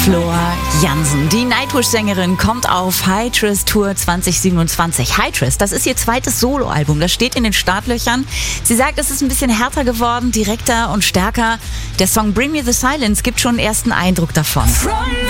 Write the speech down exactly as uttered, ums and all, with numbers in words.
Floor Jansen. Die Nightwish-Sängerin kommt auf Hytris Tour zwanzig siebenundzwanzig. Hytris, das ist ihr zweites Soloalbum. Das steht in den Startlöchern. Sie sagt, es ist ein bisschen härter geworden, direkter und stärker. Der Song Bring Me the Silence gibt schon einen ersten Eindruck davon.